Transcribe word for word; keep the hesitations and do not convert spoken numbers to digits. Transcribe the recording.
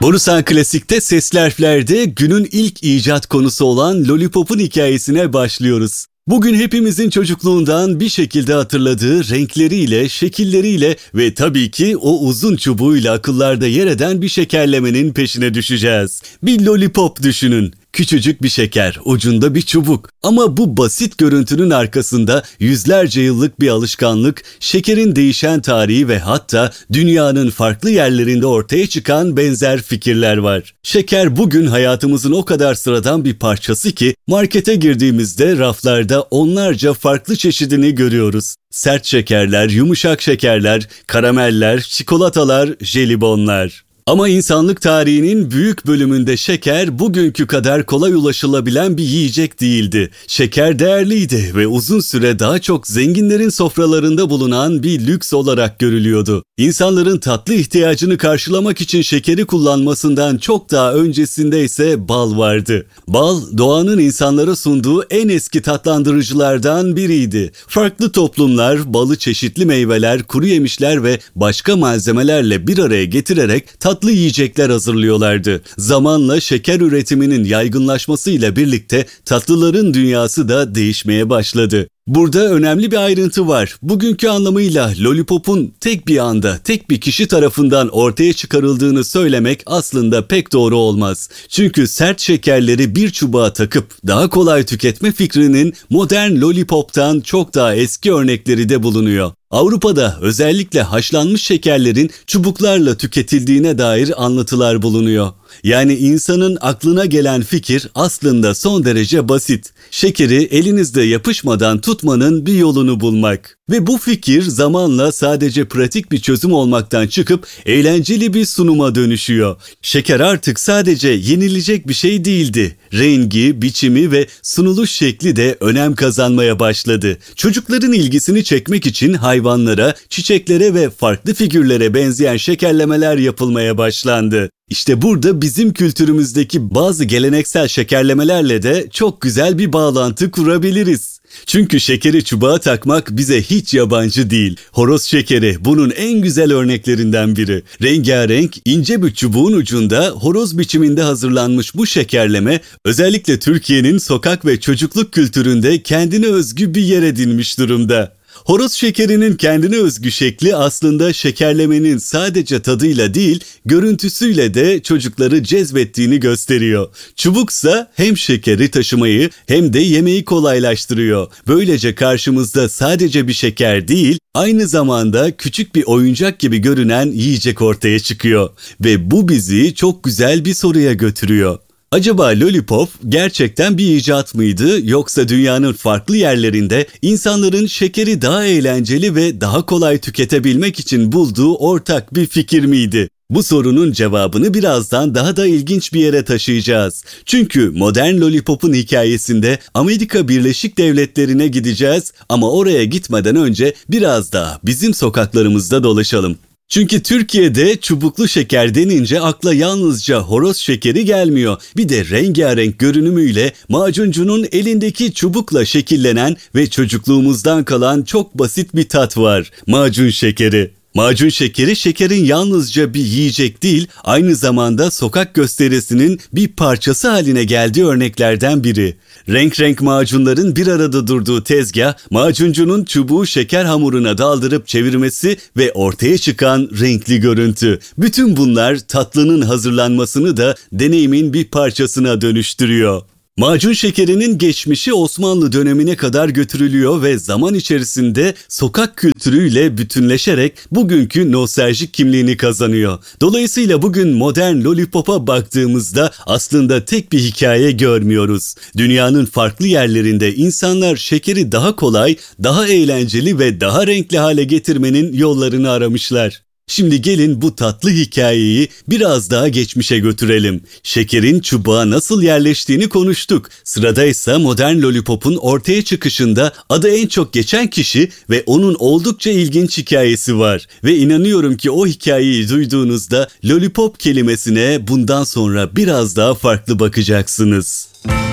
Borusan Klasik'te Sesli Harfler'de günün ilk icat konusu olan Lollipop'un hikayesine başlıyoruz. Bugün hepimizin çocukluğundan bir şekilde hatırladığı renkleriyle, şekilleriyle ve tabii ki o uzun çubuğuyla akıllarda yer eden bir şekerlemenin peşine düşeceğiz. Bir lollipop düşünün. Küçücük bir şeker, ucunda bir çubuk. Ama bu basit görüntünün arkasında yüzlerce yıllık bir alışkanlık, şekerin değişen tarihi ve hatta dünyanın farklı yerlerinde ortaya çıkan benzer fikirler var. Şeker bugün hayatımızın o kadar sıradan bir parçası ki markete girdiğimizde raflarda onlarca farklı çeşidini görüyoruz. Sert şekerler, yumuşak şekerler, karameller, çikolatalar, jelibonlar. Ama insanlık tarihinin büyük bölümünde şeker bugünkü kadar kolay ulaşılabilen bir yiyecek değildi. Şeker değerliydi ve uzun süre daha çok zenginlerin sofralarında bulunan bir lüks olarak görülüyordu. İnsanların tatlı ihtiyacını karşılamak için şekeri kullanmasından çok daha öncesinde ise bal vardı. Bal, doğanın insanlara sunduğu en eski tatlandırıcılardan biriydi. Farklı toplumlar balı çeşitli meyveler, kuru yemişler ve başka malzemelerle bir araya getirerek tatlı yiyecekler hazırlıyorlardı. Zamanla şeker üretiminin yaygınlaşmasıyla birlikte tatlıların dünyası da değişmeye başladı. Burada önemli bir ayrıntı var. Bugünkü anlamıyla Lollipop'un tek bir anda, tek bir kişi tarafından ortaya çıkarıldığını söylemek aslında pek doğru olmaz. Çünkü sert şekerleri bir çubuğa takıp daha kolay tüketme fikrinin modern Lollipop'tan çok daha eski örnekleri de bulunuyor. Avrupa'da özellikle haşlanmış şekerlerin çubuklarla tüketildiğine dair anlatılar bulunuyor. Yani insanın aklına gelen fikir aslında son derece basit. Şekeri elinizde yapışmadan tutmanın bir yolunu bulmak. Ve bu fikir zamanla sadece pratik bir çözüm olmaktan çıkıp eğlenceli bir sunuma dönüşüyor. Şeker artık sadece yenilecek bir şey değildi. Rengi, biçimi ve sunuluş şekli de önem kazanmaya başladı. Çocukların ilgisini çekmek için hayvanlara, çiçeklere ve farklı figürlere benzeyen şekerlemeler yapılmaya başlandı. İşte burada bizim kültürümüzdeki bazı geleneksel şekerlemelerle de çok güzel bir bağlantı kurabiliriz. Çünkü şekeri çubuğa takmak bize hiç yabancı değil. Horoz şekeri bunun en güzel örneklerinden biri. Rengarenk, ince bir çubuğun ucunda horoz biçiminde hazırlanmış bu şekerleme özellikle Türkiye'nin sokak ve çocukluk kültüründe kendine özgü bir yer edinmiş durumda. Horoz şekerinin kendine özgü şekli aslında şekerlemenin sadece tadıyla değil, görüntüsüyle de çocukları cezbettiğini gösteriyor. Çubuksa hem şekeri taşımayı hem de yemeği kolaylaştırıyor. Böylece karşımızda sadece bir şeker değil, aynı zamanda küçük bir oyuncak gibi görünen yiyecek ortaya çıkıyor. Ve bu bizi çok güzel bir soruya götürüyor. Acaba Lollipop gerçekten bir icat mıydı yoksa dünyanın farklı yerlerinde insanların şekeri daha eğlenceli ve daha kolay tüketebilmek için bulduğu ortak bir fikir miydi? Bu sorunun cevabını birazdan daha da ilginç bir yere taşıyacağız. Çünkü modern Lollipop'un hikayesinde Amerika Birleşik Devletleri'ne gideceğiz ama oraya gitmeden önce biraz daha bizim sokaklarımızda dolaşalım. Çünkü Türkiye'de çubuklu şeker denince akla yalnızca horoz şekeri gelmiyor. Bir de rengarenk görünümüyle macuncunun elindeki çubukla şekillenen ve çocukluğumuzdan kalan çok basit bir tat var. Macun şekeri. Macun şekeri şekerin yalnızca bir yiyecek değil, aynı zamanda sokak gösterisinin bir parçası haline geldiği örneklerden biri. Renk renk macunların bir arada durduğu tezgah, macuncunun çubuğu şeker hamuruna daldırıp çevirmesi ve ortaya çıkan renkli görüntü. Bütün bunlar tatlının hazırlanmasını da deneyimin bir parçasına dönüştürüyor. Macun şekerinin geçmişi Osmanlı dönemine kadar götürülüyor ve zaman içerisinde sokak kültürüyle bütünleşerek bugünkü nostaljik kimliğini kazanıyor. Dolayısıyla bugün modern Lollipop'a baktığımızda aslında tek bir hikaye görmüyoruz. Dünyanın farklı yerlerinde insanlar şekeri daha kolay, daha eğlenceli ve daha renkli hale getirmenin yollarını aramışlar. Şimdi gelin bu tatlı hikayeyi biraz daha geçmişe götürelim. Şekerin çubuğa nasıl yerleştiğini konuştuk. Sırada ise modern Lollipop'un ortaya çıkışında adı en çok geçen kişi ve onun oldukça ilginç hikayesi var. Ve inanıyorum ki o hikayeyi duyduğunuzda Lollipop kelimesine bundan sonra biraz daha farklı bakacaksınız.